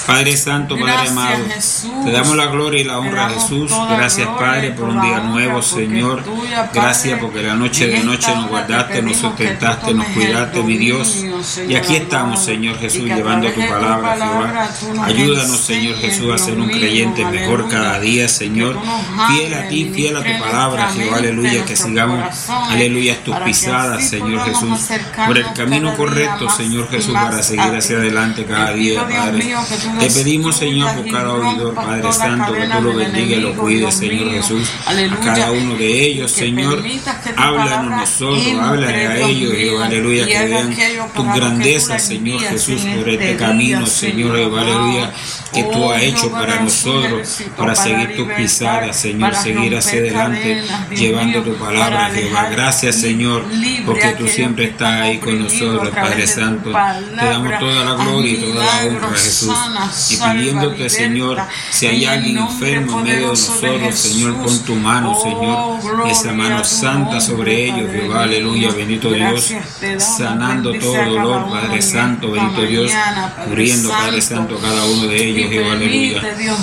Padre Santo, Padre amado, te damos la gloria y la honra a Jesús. Gracias, Padre, por un día nuevo, Señor. Gracias porque la noche de noche nos guardaste, nos sustentaste, nos cuidaste, mi Dios. Y aquí estamos, Señor Jesús, llevando tu palabra, Jehová. Ayúdanos, Señor Jesús, a ser un creyente mejor cada día, Señor. Fiel a ti, fiel a tu palabra, Jehová, aleluya. Que sigamos, aleluya, tus pisadas, Señor Jesús, por el camino correcto, Señor Jesús, para seguir hacia adelante cada día, Padre. Te pedimos, Señor, por cada oidor, Padre Santo, que tú lo bendiga y lo cuides, Señor Jesús, a cada uno de ellos, Señor. Háblanos nosotros, háblale a ellos, Jehová, aleluya, que vean tus grandezas, Señor Jesús, por este camino, Señor, Jehová, aleluya, que tú has hecho para nosotros, para seguir tus pisadas, Señor, seguir hacia adelante, llevando tu palabra, Jehová. Gracias, Señor, porque tú siempre estás ahí con nosotros, Padre Santo. Te damos toda la gloria y toda la honra, Jesús. Y pidiéndote, Señor, si hay alguien enfermo en medio de nosotros, Señor, pon tu mano, Señor, esa mano santa sobre ellos, Jehová, aleluya, bendito Dios, sanando todo dolor, Padre Santo, bendito Dios, cubriendo, Padre Santo, cada uno de ellos, Jehová, aleluya.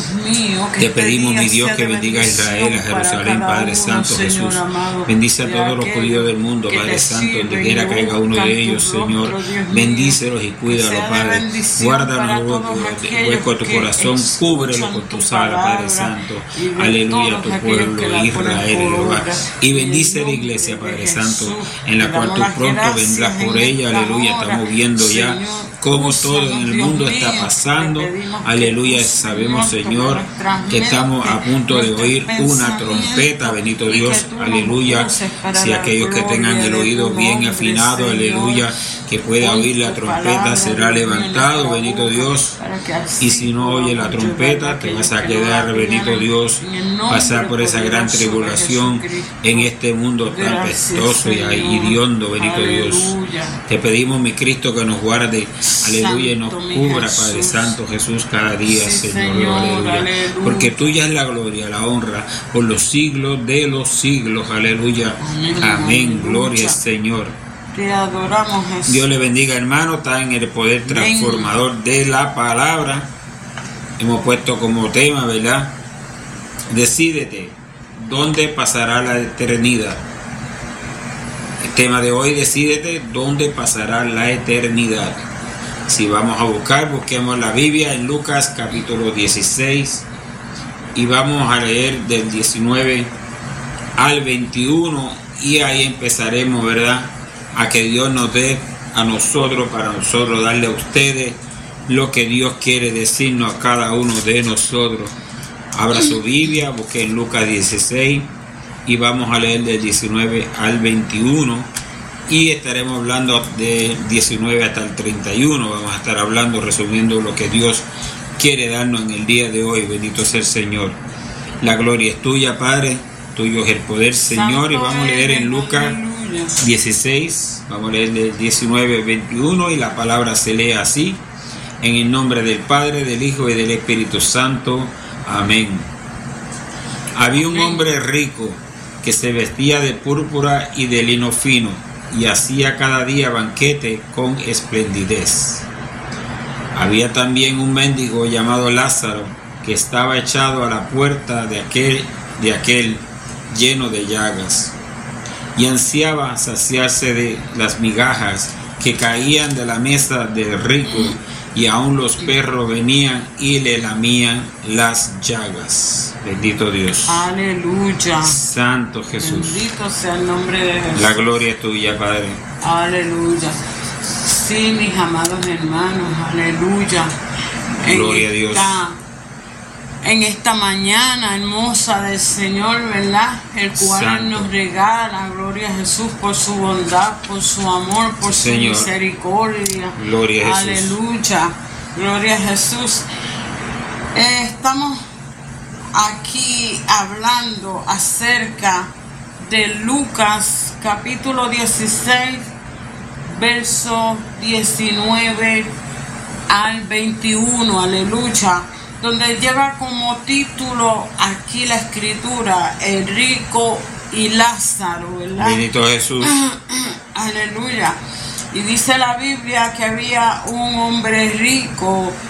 Te pedimos, mi Dios, que bendiga a Israel, a Jerusalén, Padre Santo, Jesús. Bendice a todos los judíos del mundo, Padre Santo, donde quiera caiga uno de ellos, Señor. Bendícelos y cuídalos, Padre. Guárdanos el hueco de tu corazón, cúbrelo con tu sala, Padre Santo. Aleluya, tu pueblo Israel, Jehová. Y bendice la iglesia, Padre Santo, en la cual tú pronto vendrás por ella, aleluya. Estamos viendo ya cómo todo en el mundo está pasando, aleluya. Sabemos, Señor, que estamos a punto de oír una trompeta, bendito Dios, aleluya. Si aquellos que tengan el oído bien afinado, aleluya, que pueda oír la trompeta, será levantado, bendito Dios. Y si no oye la trompeta, te vas a quedar, bendito Dios, pasar por esa gran tribulación en este mundo tan pestoso y hediondo, bendito Dios. Te pedimos, mi Cristo, que nos guarde, aleluya, y nos cubra, Padre Santo Jesús, cada día, Señor, aleluya. Porque tuya es la gloria, la honra, por los siglos de los siglos, aleluya. Amén, gloria al Señor. Te adoramos, Jesús. Dios le bendiga, hermano. Está en el poder transformador de la palabra. Hemos puesto como tema, ¿verdad? Decídete, ¿dónde pasará la eternidad? El tema de hoy, decídete, ¿dónde pasará la eternidad? Si vamos a buscar, busquemos la Biblia en Lucas capítulo 16 y vamos a leer del 19 al 21 y ahí empezaremos, ¿verdad?, a que Dios nos dé a nosotros, para nosotros darle a ustedes lo que Dios quiere decirnos a cada uno de nosotros. Abra su Biblia, busque en Lucas 16 y vamos a leer del 19 al 21 y estaremos hablando de 19 hasta el 31. Vamos a estar hablando, resumiendo lo que Dios quiere darnos en el día de hoy. Bendito sea el Señor. La gloria es tuya, Padre, tuyo es el poder, Señor. Y vamos a leer en Lucas 16, vamos a leer del 19 al 21 y la palabra se lee así: en el nombre del Padre, del Hijo y del Espíritu Santo. Amén. Había un hombre rico que se vestía de púrpura y de lino fino y hacía cada día banquete con esplendidez. Había también un mendigo llamado Lázaro que estaba echado a la puerta de aquel lleno de llagas y ansiaba saciarse de las migajas que caían de la mesa del rico, y aún los perros venían y le lamían las llagas. Bendito Dios. Aleluya. Santo Jesús. Bendito sea el nombre de Jesús. La gloria es tuya, Padre. Aleluya. Sí, mis amados hermanos, aleluya. Gloria a Dios. En esta mañana hermosa del Señor, ¿verdad? El cual Santo nos regala, gloria a Jesús, por su bondad, por su amor, por su misericordia. Gloria a Jesús. Aleluya. Gloria a Jesús. Estamos aquí hablando acerca de Lucas capítulo 16, verso 19 al 21. Aleluya. Donde lleva como título aquí la escritura, el rico y Lázaro, ¿verdad? Bendito Jesús. Aleluya. Y dice la Biblia que había un hombre rico